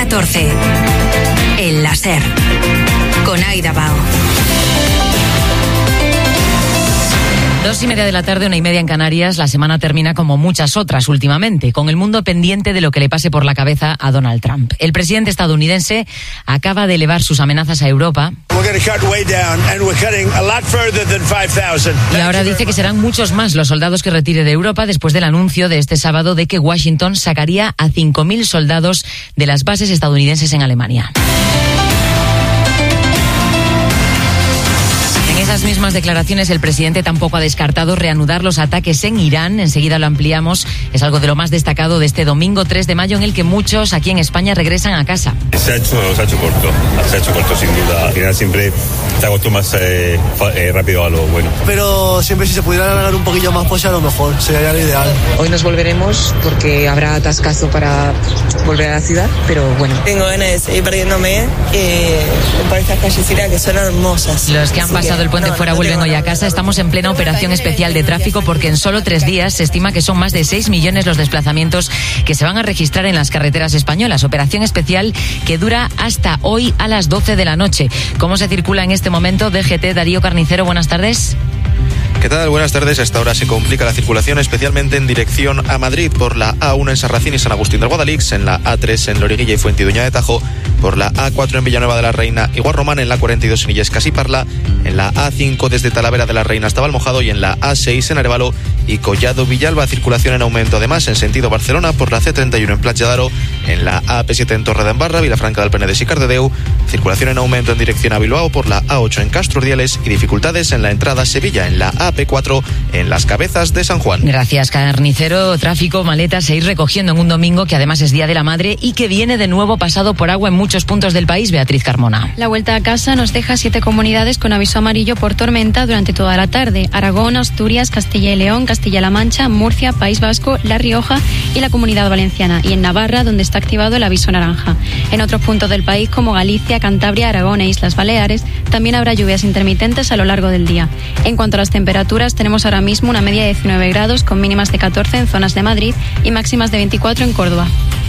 14. El láser. Con Aida Bao. 2:30 de la tarde, 1:30 en Canarias. La semana termina como muchas otras últimamente, con el mundo pendiente de lo que le pase por la cabeza a Donald Trump. El presidente estadounidense acaba de elevar sus amenazas a Europa y ahora dice que serán muchos más los soldados que retire de Europa después del anuncio de este sábado de que Washington sacaría a 5.000 soldados de las bases estadounidenses en Alemania. En esas mismas declaraciones, el presidente tampoco ha descartado reanudar los ataques en Irán. Enseguida lo ampliamos. Es algo de lo más destacado de este domingo 3 de mayo, en el que muchos aquí en España regresan a casa. Se ha hecho corto sin duda. Al final siempre te acostumbras rápido a lo bueno. Pero siempre si se pudiera alargar un poquillo más, pues a lo mejor, sería lo ideal. Hoy nos volveremos porque habrá atascazo para volver a la ciudad, pero bueno. Tengo ganas de seguir perdiéndome por estas callecitas que son hermosas. Los que han pasado el puente fuera vuelven hoy a casa. Estamos en plena operación especial de tráfico porque en solo 3 días se estima que son más de 6 millones los desplazamientos que se van a registrar en las carreteras españolas. Operación especial que dura hasta hoy a las 12 de la noche. ¿Cómo se circula en este momento? DGT, Darío Carnicero, buenas tardes. ¿Qué tal? Buenas tardes. A esta hora se complica la circulación, especialmente en dirección a Madrid, por la A1 en Sarracín y San Agustín del Guadalix, en la A3 en Loriguilla y Fuentidueña de Tajo, por la A4 en Villanueva de la Reina y Guarromán, en la 42 en Illescas y Parla, en la A5 desde Talavera de la Reina hasta Valmojado y en la A6 en Arévalo y Collado Villalba. Circulación en aumento además en sentido Barcelona por la C31 en Platja d'Aro, en la AP7 en Torredembarra, Vilafranca del Penedès y Cardedeu. Circulación en aumento en dirección a Bilbao por la A8 en Castro Urdiales y dificultades en la entrada a Sevilla en la AP4 en Las Cabezas de San Juan. Gracias, Carnicero. Tráfico, maletas, se ir recogiendo en un domingo que además es Día de la Madre y que viene de nuevo pasado por agua en muchos puntos del país. Beatriz Carmona. La vuelta a casa nos deja 7 comunidades con aviso amarillo por tormenta durante toda la tarde: Aragón, Asturias, Castilla y León, Castilla-La Mancha, Murcia, País Vasco, La Rioja y la Comunidad Valenciana, y en Navarra, donde está activado el aviso naranja. En otros puntos del país como Galicia, Cantabria, Aragón e Islas Baleares también habrá lluvias intermitentes a lo largo del día. En cuanto a las temperaturas, tenemos ahora mismo una media de 19 grados con mínimas de 14 en zonas de Madrid y máximas de 24 en Córdoba.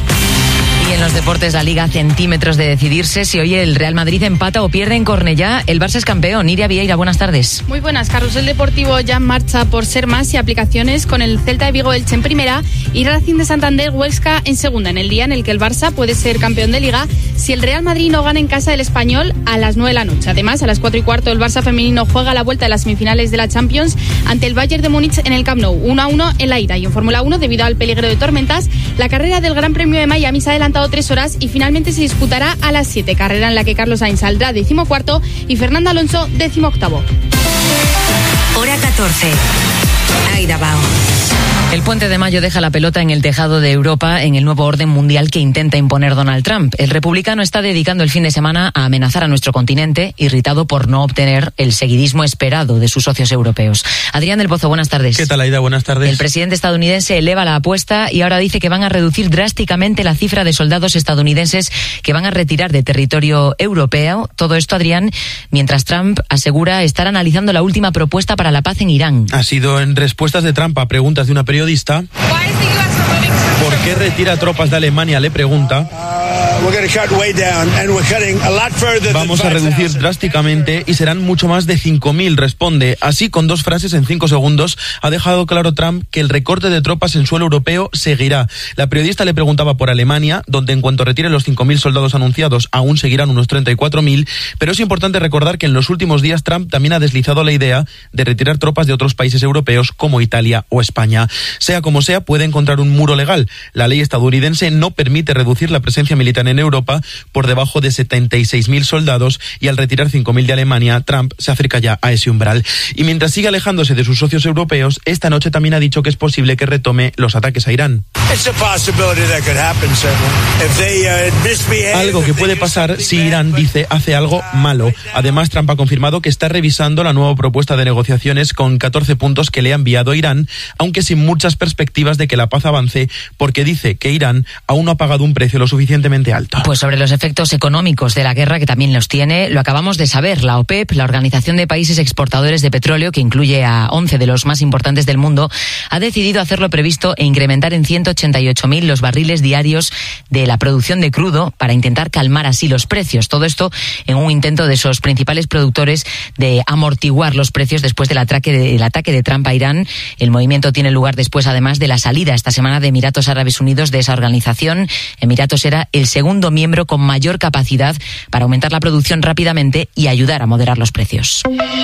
Y en los deportes, la Liga a centímetros de decidirse si hoy el Real Madrid empata o pierde en Cornellá. El Barça es campeón. Iria Vieira, buenas tardes. Muy buenas. Carrusel deportivo ya en marcha por ser más y aplicaciones con el Celta de Vigo Elche en primera y Racing de Santander Huesca en segunda, en el día en el que el Barça puede ser campeón de Liga si el Real Madrid no gana en casa del Español a las 9 de la noche. Además, a las 4:15 el Barça femenino juega la vuelta de las semifinales de la Champions ante el Bayern de Múnich en el Camp Nou, 1-1 en la ida. Y en Fórmula 1, debido al peligro de tormentas, la carrera del Gran Premio de Miami se ha adelantado 3 horas y finalmente se disputará a las 7, carrera en la que Carlos Sainz saldrá 14º y Fernando Alonso 18º. Hora 14. Aida Bao. El puente de mayo deja la pelota en el tejado de Europa en el nuevo orden mundial que intenta imponer Donald Trump. El republicano está dedicando el fin de semana a amenazar a nuestro continente, irritado por no obtener el seguidismo esperado de sus socios europeos. Adrián del Pozo, buenas tardes. ¿Qué tal, Aida? Buenas tardes. El presidente estadounidense eleva la apuesta y ahora dice que van a reducir drásticamente la cifra de soldados estadounidenses que van a retirar de territorio europeo. Todo esto, Adrián, mientras Trump asegura estar analizando la última propuesta para la paz en Irán. Ha sido en respuestas de Trump a preguntas de una periodista. ¿Por qué retira tropas de Alemania? Le pregunta. Vamos a reducir drásticamente y serán mucho más de 5.000, responde. Así, con 2 frases en 5 segundos, ha dejado claro Trump que el recorte de tropas en suelo europeo seguirá. La periodista le preguntaba por Alemania, donde en cuanto retiren los 5.000 soldados anunciados, aún seguirán unos 34.000, pero es importante recordar que en los últimos días Trump también ha deslizado la idea de retirar tropas de otros países europeos como Italia o España. Sea como sea, puede encontrar un muro legal. La ley estadounidense no permite reducir la presencia militar en Europa por debajo de 76.000 soldados y al retirar 5.000 de Alemania, Trump se acerca ya a ese umbral. Y mientras sigue alejándose de sus socios europeos, esta noche también ha dicho que es posible que retome los ataques a Irán. Algo que puede pasar si Irán, dice, hace algo malo. Además, Trump ha confirmado que está revisando la nueva propuesta de negociaciones con 14 puntos que le ha enviado Irán, aunque sin muchas perspectivas de que la paz avance, porque dice que Irán aún no ha pagado un precio lo suficientemente extremadamente alto. Pues sobre los efectos económicos de la guerra, que también los tiene, lo acabamos de saber. La OPEP, la Organización de Países Exportadores de Petróleo, que incluye a 11 de los más importantes del mundo, ha decidido hacer lo previsto e incrementar en 188.000 los barriles diarios de la producción de crudo para intentar calmar así los precios. Todo esto en un intento de esos principales productores de amortiguar los precios después del ataque de Trump a Irán. El movimiento tiene lugar después, además, de la salida esta semana de Emiratos Árabes Unidos de esa organización. Emiratos era el segundo miembro con mayor capacidad para aumentar la producción rápidamente y ayudar a moderar los precios.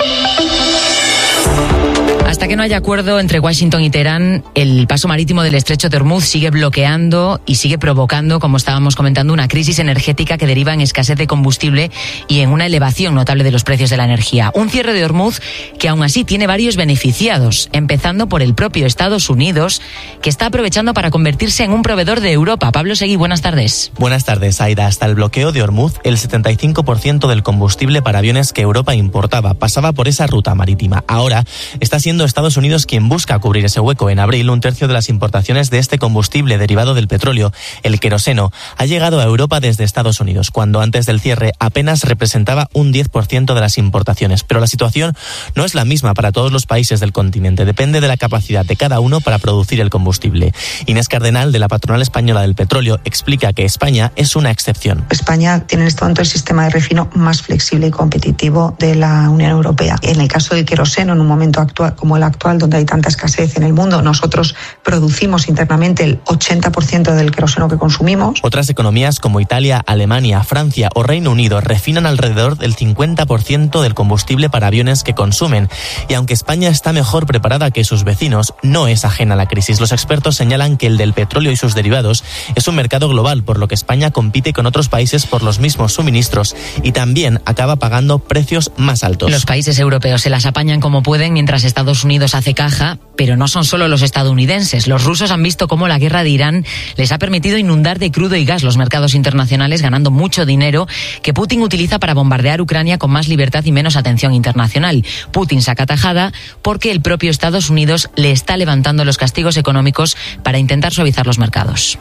Hasta que no haya acuerdo entre Washington y Teherán, el paso marítimo del estrecho de Hormuz sigue bloqueando y sigue provocando, como estábamos comentando, una crisis energética que deriva en escasez de combustible y en una elevación notable de los precios de la energía. Un cierre de Hormuz que aún así tiene varios beneficiados, empezando por el propio Estados Unidos, que está aprovechando para convertirse en un proveedor de Europa. Pablo Seguí, buenas tardes. Buenas tardes, Aida. Hasta el bloqueo de Hormuz, el 75% del combustible para aviones que Europa importaba pasaba por esa ruta marítima. Ahora está siendo Estados Unidos quien busca cubrir ese hueco. En abril, un tercio de las importaciones de este combustible derivado del petróleo, el queroseno, ha llegado a Europa desde Estados Unidos, cuando antes del cierre apenas representaba un 10% de las importaciones. Pero la situación no es la misma para todos los países del continente. Depende de la capacidad de cada uno para producir el combustible. Inés Cardenal, de la Patronal Española del Petróleo, explica que España es una excepción. España tiene en este momento el sistema de refino más flexible y competitivo de la Unión Europea. En el caso del queroseno, en un momento actual como el actual, donde hay tanta escasez en el mundo, nosotros producimos internamente el 80% del queroseno que consumimos. Otras economías como Italia, Alemania, Francia o Reino Unido refinan alrededor del 50% del combustible para aviones que consumen. Y aunque España está mejor preparada que sus vecinos, no es ajena a la crisis. Los expertos señalan que el del petróleo y sus derivados es un mercado global, por lo que España compite con otros países por los mismos suministros y también acaba pagando precios más altos. Los países europeos se las apañan como pueden mientras Estados Unidos hace caja, pero no son solo los estadounidenses. Los rusos han visto cómo la guerra de Irán les ha permitido inundar de crudo y gas los mercados internacionales, ganando mucho dinero que Putin utiliza para bombardear Ucrania con más libertad y menos atención internacional. Putin saca tajada porque el propio Estados Unidos le está levantando los castigos económicos para intentar suavizar los mercados.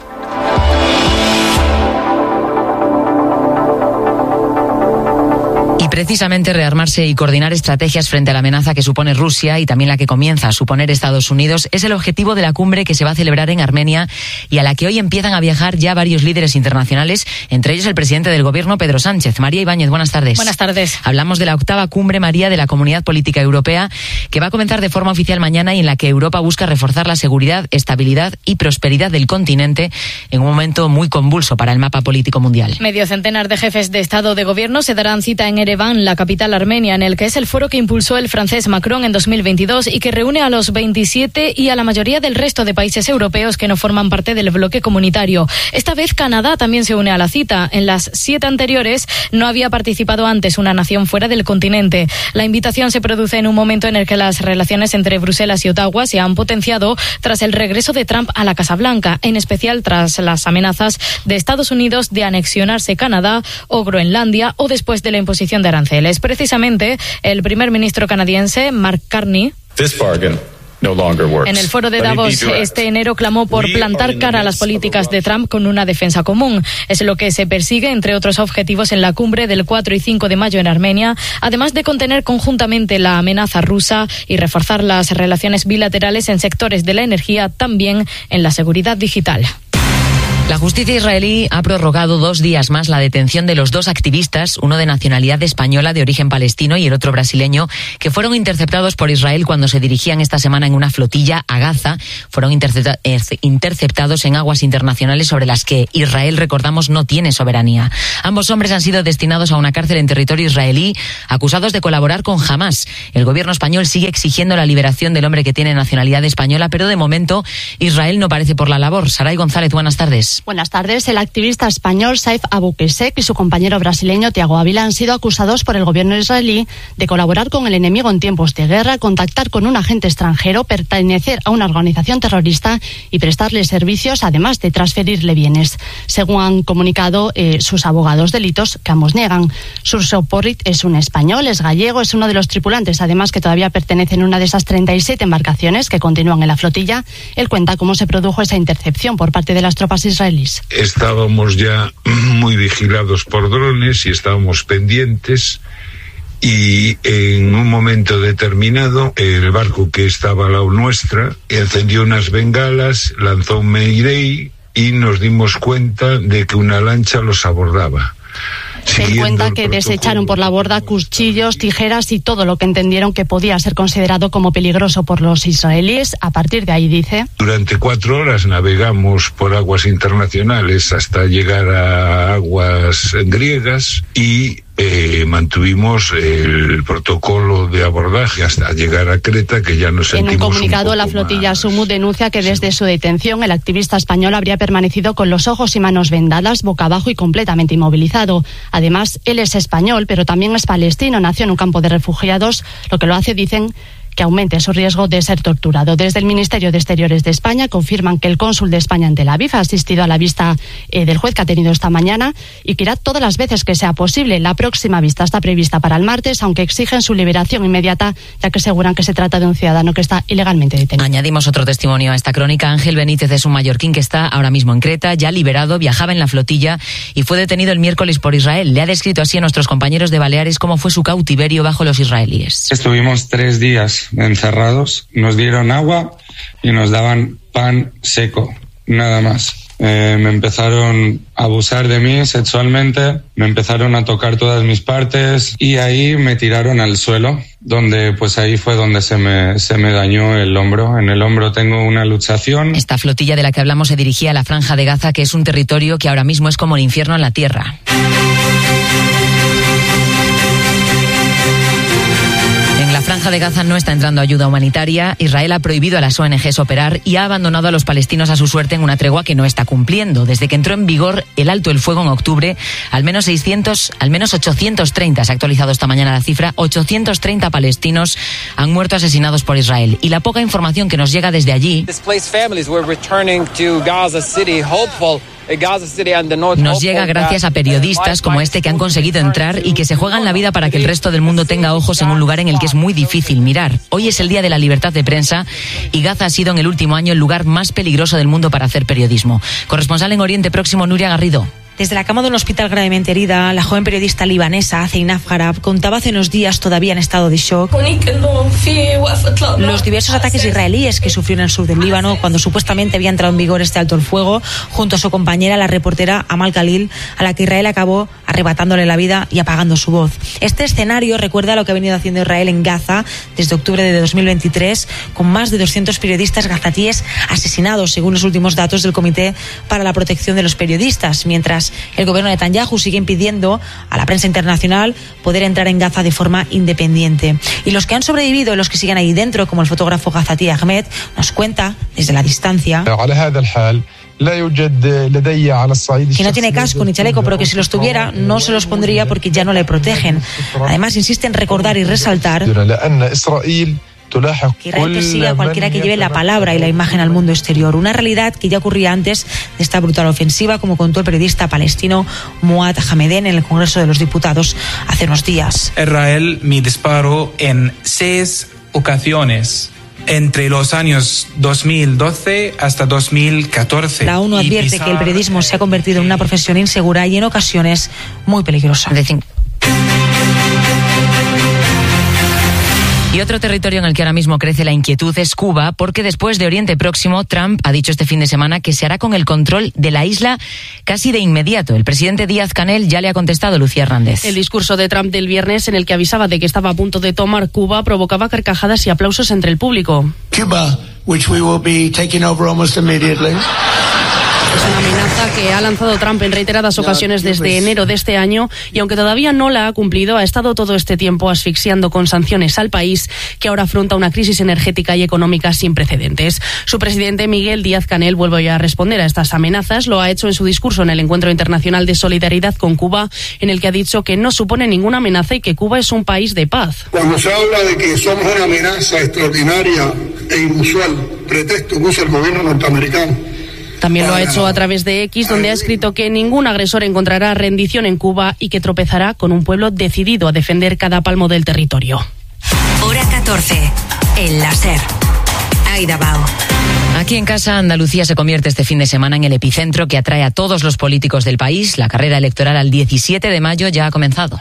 Y precisamente rearmarse y coordinar estrategias frente a la amenaza que supone Rusia y también la que comienza a suponer Estados Unidos es el objetivo de la cumbre que se va a celebrar en Armenia y a la que hoy empiezan a viajar ya varios líderes internacionales, entre ellos el presidente del gobierno, Pedro Sánchez. María Ibáñez, buenas tardes. Buenas tardes. Hablamos de la octava cumbre, María, de la Comunidad Política Europea, que va a comenzar de forma oficial mañana y en la que Europa busca reforzar la seguridad, estabilidad y prosperidad del continente en un momento muy convulso para el mapa político mundial. Medio centenar de jefes de Estado o de Gobierno se darán cita en Ereván, la capital armenia, en el que es el foro que impulsó el francés Macron en 2022 y que reúne a los 27 y a la mayoría del resto de países europeos que no forman parte del bloque comunitario. Esta vez Canadá también se une a la cita. En las 7 anteriores no había participado antes una nación fuera del continente. La invitación se produce en un momento en el que las relaciones entre Bruselas y Ottawa se han potenciado tras el regreso de Trump a la Casa Blanca, en especial tras las amenazas de Estados Unidos de anexionarse Canadá o Groenlandia o después de la imposición de aranceles. Precisamente, el primer ministro canadiense, Mark Carney, en el foro de Davos este enero clamó por plantar cara a las políticas de Trump con una defensa común. Es lo que se persigue, entre otros objetivos, en la cumbre del 4 y 5 de mayo en Armenia, además de contener conjuntamente la amenaza rusa y reforzar las relaciones bilaterales en sectores de la energía, también en la seguridad digital. La justicia israelí ha prorrogado 2 días más la detención de los 2 activistas, uno de nacionalidad española de origen palestino y el otro brasileño, que fueron interceptados por Israel cuando se dirigían esta semana en una flotilla a Gaza. Fueron interceptados en aguas internacionales sobre las que Israel, recordamos, no tiene soberanía. Ambos hombres han sido destinados a una cárcel en territorio israelí, acusados de colaborar con Hamás. El gobierno español sigue exigiendo la liberación del hombre que tiene nacionalidad española, pero de momento Israel no parece por la labor. Saray González, buenas tardes. Buenas tardes. El activista español Saif Abouqeisek y su compañero brasileño Tiago Ávila han sido acusados por el gobierno israelí de colaborar con el enemigo en tiempos de guerra, contactar con un agente extranjero, pertenecer a una organización terrorista y prestarle servicios, además de transferirle bienes. Según han comunicado sus abogados, delitos que ambos niegan. Surso Porrit es un español, es gallego, es uno de los tripulantes, además que todavía pertenece en una de esas 37 embarcaciones que continúan en la flotilla. Él cuenta cómo se produjo esa intercepción por parte de las tropas israelíes. Estábamos ya muy vigilados por drones y estábamos pendientes. Y en un momento determinado, el barco que estaba al lado nuestra encendió unas bengalas, lanzó un mayday y nos dimos cuenta de que una lancha los abordaba. Se cuenta que desecharon por la borda cuchillos, tijeras y todo lo que entendieron que podía ser considerado como peligroso por los israelíes. A partir de ahí, dice: durante 4 horas navegamos por aguas internacionales hasta llegar a aguas griegas y mantuvimos el protocolo de abordaje hasta llegar a Creta, que ya nos sentimos. En un comunicado, la flotilla Sumu denuncia que desde su detención el activista español habría permanecido con los ojos y manos vendadas, boca abajo y completamente inmovilizado. Además, él es español, pero también es palestino, nació en un campo de refugiados, lo que lo hace, dicen, que aumente su riesgo de ser torturado. Desde el Ministerio de Exteriores de España confirman que el cónsul de España en Tel Aviv ha asistido a la vista del juez que ha tenido esta mañana y que irá todas las veces que sea posible. La próxima vista está prevista para el martes, aunque exigen su liberación inmediata, ya que aseguran que se trata de un ciudadano que está ilegalmente detenido. Añadimos otro testimonio a esta crónica. Ángel Benítez es un mallorquín que está ahora mismo en Creta, ya liberado, viajaba en la flotilla y fue detenido el miércoles por Israel. Le ha descrito así a nuestros compañeros de Baleares cómo fue su cautiverio bajo los israelíes. Estuvimos 3 días encerrados, nos dieron agua y nos daban pan seco, nada más. Me empezaron a abusar de mí sexualmente, me empezaron a tocar todas mis partes y ahí me tiraron al suelo, donde pues ahí fue donde se me dañó el hombro. En el hombro tengo una luxación. Esta flotilla de la que hablamos se dirigía a la Franja de Gaza, que es un territorio que ahora mismo es como el infierno en la tierra. En la Franja de Gaza no está entrando ayuda humanitaria. Israel ha prohibido a las ONGs operar y ha abandonado a los palestinos a su suerte en una tregua que no está cumpliendo. Desde que entró en vigor el alto el fuego en octubre, al menos 830, se ha actualizado esta mañana la cifra, 830 palestinos han muerto asesinados por Israel. Y la poca información que nos llega desde allí nos llega gracias a periodistas como este que han conseguido entrar y que se juegan la vida para que el resto del mundo tenga ojos en un lugar en el que es muy difícil mirar. Hoy es el Día de la Libertad de Prensa y Gaza ha sido en el último año el lugar más peligroso del mundo para hacer periodismo. Corresponsal en Oriente Próximo, Nuria Garrido. Desde la cama de un hospital gravemente herida, la joven periodista libanesa Zeinab Harab contaba hace unos días, todavía en estado de shock, los diversos ataques israelíes que sufrió en el sur del Líbano cuando supuestamente había entrado en vigor este alto el fuego, junto a su compañera, la reportera Amal Khalil, a la que Israel acabó arrebatándole la vida y apagando su voz. Este escenario recuerda lo que ha venido haciendo Israel en Gaza desde octubre de 2023, con más de 200 periodistas gazatíes asesinados, según los últimos datos del Comité para la Protección de los Periodistas, mientras el gobierno de Netanyahu sigue impidiendo a la prensa internacional poder entrar en Gaza de forma independiente. Y los que han sobrevivido y los que siguen ahí dentro, como el fotógrafo gazatí Ahmed, nos cuenta desde la distancia que no tiene casco ni chaleco, pero que si los tuviera no se los pondría porque ya no le protegen. Además insiste en recordar y resaltar que Israel persigue a cualquiera que lleve la palabra y la imagen al mundo exterior. Una realidad que ya ocurría antes de esta brutal ofensiva, como contó el periodista palestino Muad Hameden en el Congreso de los Diputados hace unos días. Israel me disparó en 6 ocasiones entre los años 2012 hasta 2014. La ONU advierte que el periodismo se ha convertido en una profesión insegura y en ocasiones muy peligrosa. Y otro territorio en el que ahora mismo crece la inquietud es Cuba, porque después de Oriente Próximo, Trump ha dicho este fin de semana que se hará con el control de la isla casi de inmediato. El presidente Díaz-Canel ya le ha contestado, Lucía Hernández. El discurso de Trump del viernes, en el que avisaba de que estaba a punto de tomar Cuba, provocaba carcajadas y aplausos entre el público. Cuba, which we will be taking over almost immediately. Es una amenaza que ha lanzado Trump en reiteradas ocasiones desde enero de este año y aunque todavía no la ha cumplido, ha estado todo este tiempo asfixiando con sanciones al país que ahora afronta una crisis energética y económica sin precedentes. Su presidente Miguel Díaz-Canel vuelve a responder a estas amenazas. Lo ha hecho en su discurso en el Encuentro Internacional de Solidaridad con Cuba, en el que ha dicho que no supone ninguna amenaza y que Cuba es un país de paz. Cuando se habla de que somos una amenaza extraordinaria e inusual, pretexto que usa el gobierno norteamericano. También lo ha hecho a través de X, donde ha escrito que ningún agresor encontrará rendición en Cuba y que tropezará con un pueblo decidido a defender cada palmo del territorio. Hora 14, en la SER. Aida Bao. Aquí en casa, Andalucía se convierte este fin de semana en el epicentro que atrae a todos los políticos del país. La carrera electoral al 17 de mayo ya ha comenzado.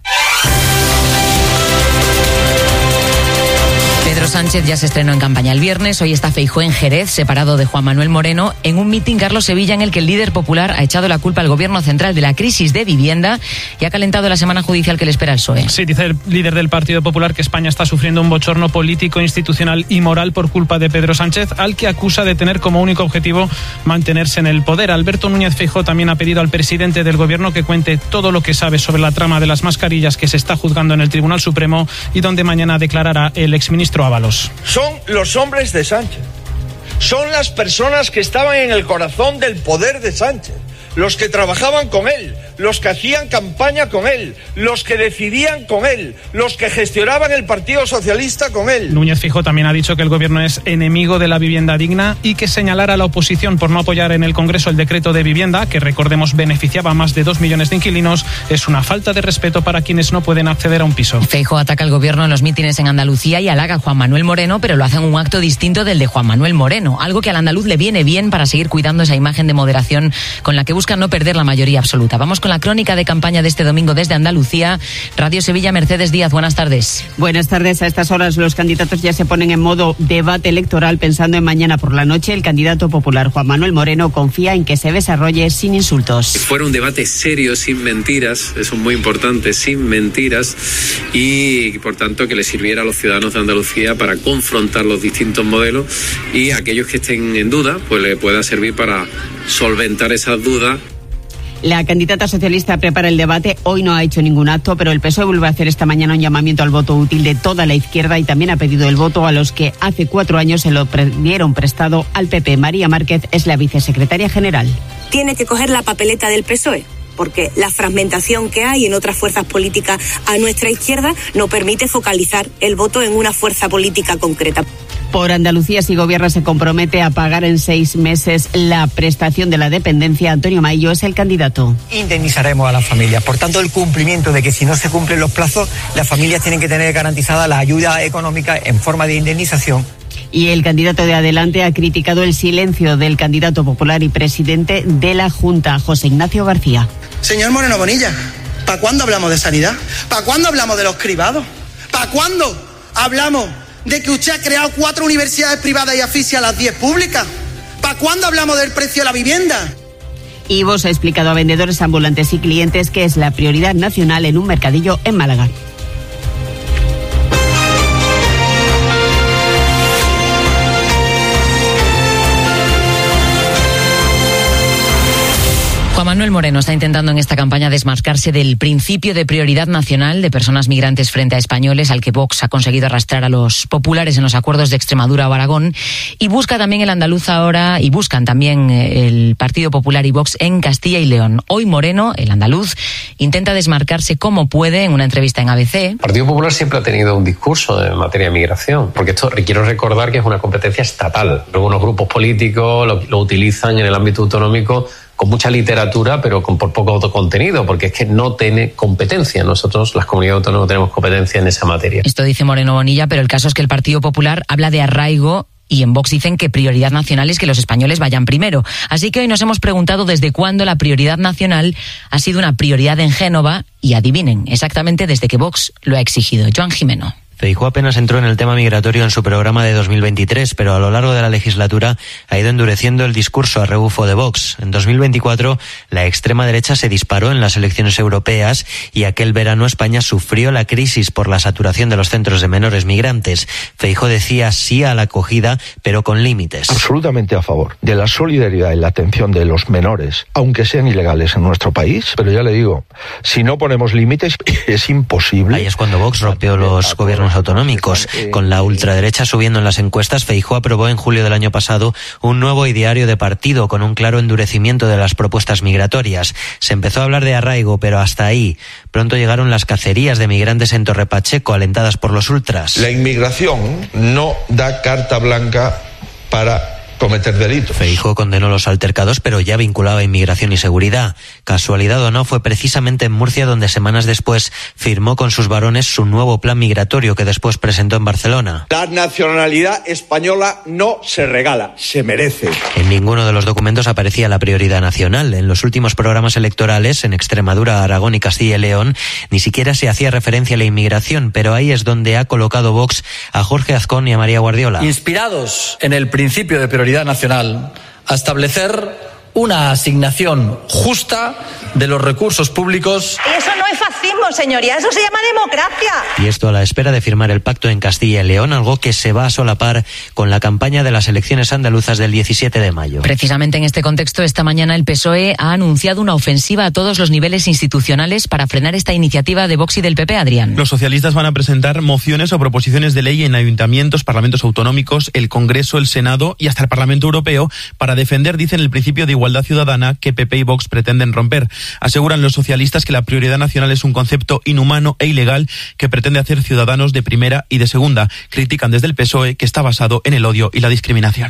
Pedro Sánchez ya se estrenó en campaña el viernes. Hoy está Feijóo en Jerez, separado de Juan Manuel Moreno, en un mitin Carlos Sevilla en el que el líder popular ha echado la culpa al gobierno central de la crisis de vivienda y ha calentado la semana judicial que le espera al PSOE. Sí, dice el líder del Partido Popular que España está sufriendo un bochorno político, institucional y moral por culpa de Pedro Sánchez, al que acusa de tener como único objetivo mantenerse en el poder. Alberto Núñez Feijóo también ha pedido al presidente del gobierno que cuente todo lo que sabe sobre la trama de las mascarillas que se está juzgando en el Tribunal Supremo y donde mañana declarará el exministro Ábalos. Son los hombres de Sánchez, son las personas que estaban en el corazón del poder de Sánchez, los que trabajaban con él, los que hacían campaña con él, los que decidían con él, los que gestionaban el Partido Socialista con él. Núñez Feijóo también ha dicho que el gobierno es enemigo de la vivienda digna y que señalar a la oposición por no apoyar en el Congreso el decreto de vivienda, que recordemos beneficiaba a más de 2 millones de inquilinos, es una falta de respeto para quienes no pueden acceder a un piso. Feijóo ataca al gobierno en los mítines en Andalucía y halaga a Juan Manuel Moreno, pero lo hace en un acto distinto del de Juan Manuel Moreno, algo que al andaluz le viene bien para seguir cuidando esa imagen de moderación con la que busca no perder la mayoría absoluta. Vamos con la crónica de campaña de este domingo desde Andalucía. Radio Sevilla, Mercedes Díaz, buenas tardes. Buenas tardes. A estas horas los candidatos ya se ponen en modo debate electoral pensando en mañana por la noche. El candidato popular Juan Manuel Moreno confía en que se desarrolle sin insultos. Que fuera un debate serio, sin mentiras, eso es muy importante, sin mentiras, y por tanto que le sirviera a los ciudadanos de Andalucía para confrontar los distintos modelos y a aquellos que estén en duda, pues le pueda servir para solventar esas dudas. La candidata socialista prepara el debate. Hoy no ha hecho ningún acto, pero el PSOE vuelve a hacer esta mañana un llamamiento al voto útil de toda la izquierda y también ha pedido el voto a los que hace 4 años se lo dieron prestado al PP. María Márquez es la vicesecretaria general. Tiene que coger la papeleta del PSOE, porque la fragmentación que hay en otras fuerzas políticas a nuestra izquierda no permite focalizar el voto en una fuerza política concreta. Por Andalucía, si gobierna, se compromete a pagar en 6 meses la prestación de la dependencia. Antonio Maillo es el candidato. Indemnizaremos a las familias. Por tanto, el cumplimiento de que si no se cumplen los plazos, las familias tienen que tener garantizada la ayuda económica en forma de indemnización. Y el candidato de Adelante ha criticado el silencio del candidato popular y presidente de la Junta, José Ignacio García. Señor Moreno Bonilla, ¿para cuándo hablamos de sanidad? ¿Para cuándo hablamos de los cribados? ¿Para cuándo hablamos de que usted ha creado 4 universidades privadas y asfixia a las 10 públicas? ¿Para cuándo hablamos del precio de la vivienda? Y Vox ha explicado a vendedores ambulantes y clientes que es la prioridad nacional en un mercadillo en Málaga. Juan Manuel Moreno está intentando en esta campaña desmarcarse del principio de prioridad nacional de personas migrantes frente a españoles al que Vox ha conseguido arrastrar a los populares en los acuerdos de Extremadura o Aragón, y busca también el andaluz ahora, y buscan también el Partido Popular y Vox en Castilla y León. Hoy Moreno, el andaluz, intenta desmarcarse como puede en una entrevista en ABC. El Partido Popular siempre ha tenido un discurso en materia de migración, porque esto quiero recordar que es una competencia estatal. Algunos grupos políticos lo utilizan en el ámbito autonómico con mucha literatura, pero con por poco contenido, porque es que no tiene competencia. Nosotros, las comunidades autónomas, tenemos competencia en esa materia. Esto dice Moreno Bonilla, pero el caso es que el Partido Popular habla de arraigo y en Vox dicen que prioridad nacional es que los españoles vayan primero. Así que hoy nos hemos preguntado desde cuándo la prioridad nacional ha sido una prioridad en Génova y adivinen, exactamente desde que Vox lo ha exigido. Joan Jimeno. Feijóo apenas entró en el tema migratorio en su programa de 2023, pero a lo largo de la legislatura ha ido endureciendo el discurso a rebufo de Vox. En 2024, la extrema derecha se disparó en las elecciones europeas y aquel verano España sufrió la crisis por la saturación de los centros de menores migrantes. Feijóo decía sí a la acogida, pero con límites. Absolutamente a favor de la solidaridad y la atención de los menores, aunque sean ilegales en nuestro país, pero ya le digo, si no ponemos límites es imposible. Ahí es cuando Vox rompió los gobiernos autonómicos. Con la ultraderecha subiendo en las encuestas, Feijóo aprobó en julio del año pasado un nuevo ideario de partido con un claro endurecimiento de las propuestas migratorias. Se empezó a hablar de arraigo, pero hasta ahí. Pronto llegaron las cacerías de migrantes en Torre Pacheco, alentadas por los ultras. La inmigración no da carta blanca para cometer delitos. Feijóo condenó los altercados, pero ya vinculaba inmigración y seguridad. Casualidad o no, fue precisamente en Murcia donde semanas después firmó con sus varones su nuevo plan migratorio que después presentó en Barcelona. La nacionalidad española no se regala, se merece. En ninguno de los documentos aparecía la prioridad nacional. En los últimos programas electorales, en Extremadura, Aragón y Castilla y León, ni siquiera se hacía referencia a la inmigración, pero ahí es donde ha colocado Vox a Jorge Azcón y a María Guardiola. Inspirados en el principio de prioridad nacional, a establecer una asignación justa de los recursos públicos. Eso no es fascismo, señoría, eso se llama democracia. Y esto a la espera de firmar el pacto en Castilla y León, algo que se va a solapar con la campaña de las elecciones andaluzas del 17 de mayo. Precisamente en este contexto, esta mañana el PSOE ha anunciado una ofensiva a todos los niveles institucionales para frenar esta iniciativa de Vox y del PP, Adrián. Los socialistas van a presentar mociones o proposiciones de ley en ayuntamientos, parlamentos autonómicos, el Congreso, el Senado y hasta el Parlamento Europeo para defender, dicen, el principio de igualdad ciudadana que PP y Vox pretenden romper. Aseguran los socialistas que la prioridad nacional es un concepto inhumano e ilegal que pretende hacer ciudadanos de primera y de segunda. Critican desde el PSOE que está basado en el odio y la discriminación.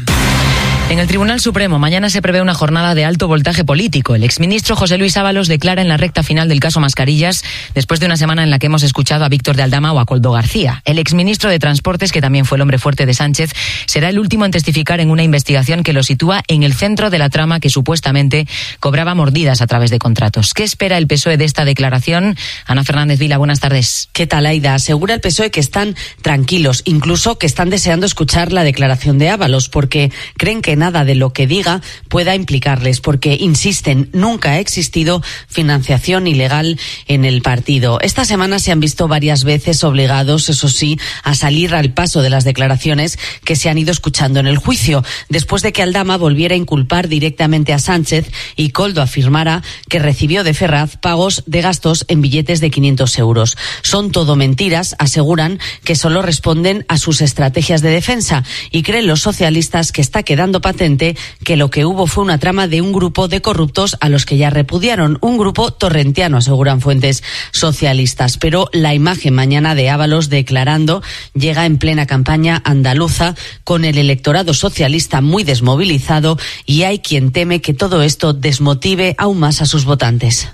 En el Tribunal Supremo mañana se prevé una jornada de alto voltaje político. El exministro José Luis Ábalos declara en la recta final del caso Mascarillas, después de una semana en la que hemos escuchado a Víctor de Aldama o a Koldo García. El exministro de Transportes, que también fue el hombre fuerte de Sánchez, será el último en testificar en una investigación que lo sitúa en el centro de la trama que supuestamente cobraba mordidas a través de contratos. ¿Qué espera el PSOE de esta declaración? Ana Fernández Vila, buenas tardes. ¿Qué tal, Aida? Asegura el PSOE que están tranquilos, incluso que están deseando escuchar la declaración de Ábalos, porque creen que nada de lo que diga pueda implicarles, porque, insisten, nunca ha existido financiación ilegal en el partido. Esta semana se han visto varias veces obligados, eso sí, a salir al paso de las declaraciones que se han ido escuchando en el juicio, después de que Aldama volviera a inculpar directamente a Sánchez y Koldo afirmara que recibió de Ferraz pagos de gastos en billetes de 500 euros. Son todo mentiras, aseguran, que solo responden a sus estrategias de defensa, y creen los socialistas que está quedando patente que lo que hubo fue una trama de un grupo de corruptos a los que ya repudiaron, un grupo torrentiano, aseguran fuentes socialistas. Pero la imagen mañana de Ábalos declarando llega en plena campaña andaluza, con el electorado socialista muy desmovilizado, y hay quien teme que todo esto desmotive aún más a sus votantes.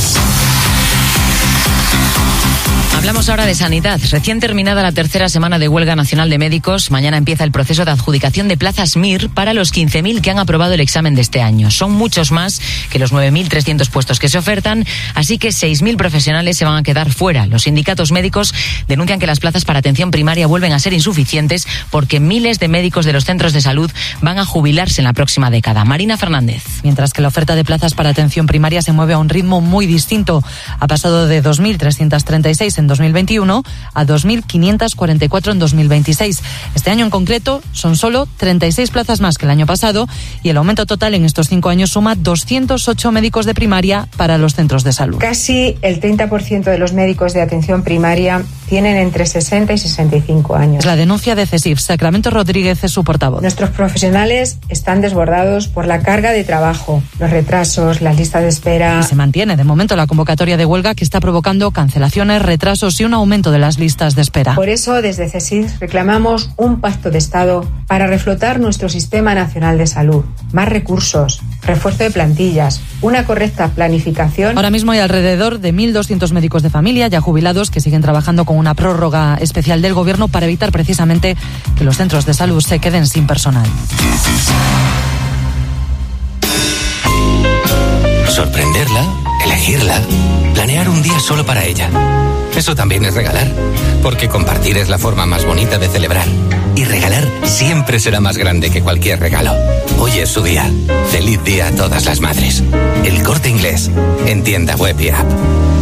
Hablamos ahora de sanidad. Recién terminada la tercera semana de huelga nacional de médicos, mañana empieza el proceso de adjudicación de plazas MIR para los 15.000 que han aprobado el examen de este año. Son muchos más que los 9.300 puestos que se ofertan, así que 6.000 profesionales se van a quedar fuera. Los sindicatos médicos denuncian que las plazas para atención primaria vuelven a ser insuficientes porque miles de médicos de los centros de salud van a jubilarse en la próxima década. Marina Fernández. Mientras que la oferta de plazas para atención primaria se mueve a un ritmo muy distinto. Ha pasado de 2.336 en 2021 a 2.544 en 2026. Este año en concreto son solo 36 plazas más que el año pasado, y el aumento total en estos 5 años suma 208 médicos de primaria para los centros de salud. Casi el 30% de los médicos de atención primaria tienen entre 60 y 65 años. Es la denuncia de CESIF. Sacramento Rodríguez es su portavoz. Nuestros profesionales están desbordados por la carga de trabajo, los retrasos, las listas de espera. Y se mantiene de momento la convocatoria de huelga, que está provocando cancelaciones, retrasos y un aumento de las listas de espera. Por eso, desde CESIF reclamamos un pacto de Estado para reflotar nuestro sistema nacional de salud, más recursos, refuerzo de plantillas, una correcta planificación. Ahora mismo hay alrededor de 1.200 médicos de familia ya jubilados que siguen trabajando con una prórroga especial del Gobierno para evitar precisamente que los centros de salud se queden sin personal. Sorprenderla, elegirla, planear un día solo para ella. Eso también es regalar, porque compartir es la forma más bonita de celebrar. Y regalar siempre será más grande que cualquier regalo. Hoy es su día. Feliz día a todas las madres. El Corte Inglés, en tienda web y app.